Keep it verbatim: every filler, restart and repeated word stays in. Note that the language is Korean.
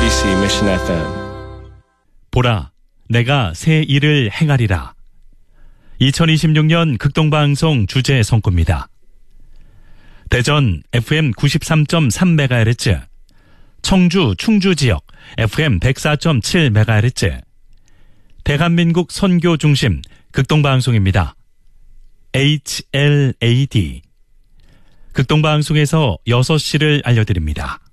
엠비씨 Mission 에프엠. 보라, 내가 새 일을 행하리라. 이천이십육 년 극동방송 주제 선고입니다. 대전 에프엠 구십삼 점 삼 메가헤르츠, 청주 충주 지역 에프엠 백사 점 칠 메가헤르츠, 대한민국 선교 중심 극동방송입니다. 에이치엘에이디. 극동방송에서 여섯 시를 알려드립니다.